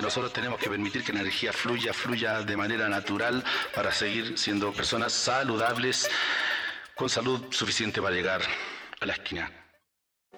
nosotros tenemos que permitir que la energía fluya de manera natural para seguir siendo personas saludables con salud suficiente para llegar a la esquina.